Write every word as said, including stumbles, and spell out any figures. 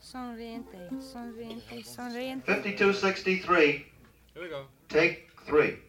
Sonriente, sonriente, sonriente. fifty-two sixty-three. Here we go. Take three.